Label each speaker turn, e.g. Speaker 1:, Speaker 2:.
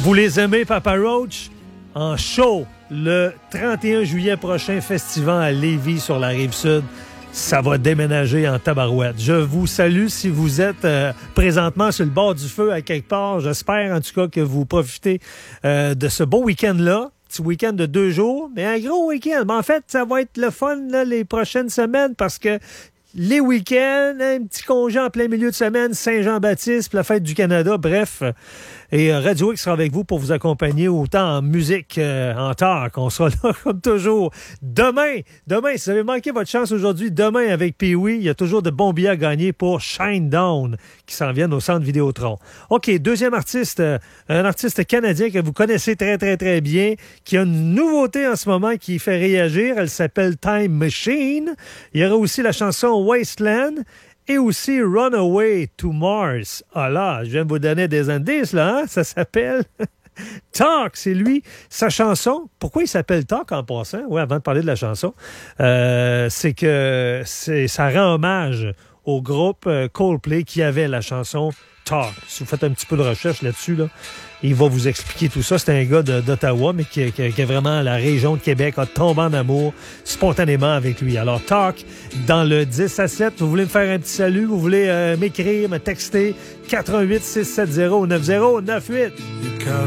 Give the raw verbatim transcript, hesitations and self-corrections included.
Speaker 1: Vous les aimez, Papa Roach? En show, le trente et un juillet prochain, festival à Lévis sur la Rive-Sud. Ça va déménager en tabarouette. Je vous salue si vous êtes euh, présentement sur le bord du feu à quelque part. J'espère en tout cas que vous profitez euh, de ce beau week-end-là. Petit week-end de deux jours, mais un gros week-end. Mais en fait, ça va être le fun là, les prochaines semaines parce que les week-ends, un petit congé en plein milieu de semaine, Saint-Jean-Baptiste, la fête du Canada, bref. Et Radio X sera avec vous pour vous accompagner autant en musique euh, en talk. On sera là comme toujours. Demain, demain, si vous avez manqué votre chance aujourd'hui, demain avec Pee-Wee, il y a toujours de bons billets à gagner pour Shinedown qui s'en viennent au Centre Vidéotron. OK, deuxième artiste, euh, un artiste canadien que vous connaissez très, très, très bien, qui a une nouveauté en ce moment qui fait réagir. Elle s'appelle Time Machine. Il y aura aussi la chanson Wasteland. Et aussi Runaway to Mars. Ah là, je viens de vous donner des indices, là. Hein? Ça s'appelle Talk. C'est lui. Sa chanson, pourquoi il s'appelle Talk en passant? Oui, avant de parler de la chanson, euh, c'est que c'est, ça rend hommage au groupe Coldplay qui avait la chanson Talk. Si vous faites un petit peu de recherche là-dessus, là, il va vous expliquer tout ça. C'est un gars de, d'Ottawa, mais qui, qui, qui est vraiment la région de Québec, a tombé en amour spontanément avec lui. Alors, Talk, dans le dix à sept, vous voulez me faire un petit salut, vous voulez euh, m'écrire, me texter, quatre un huit, six sept zéro, neuf zéro neuf huit.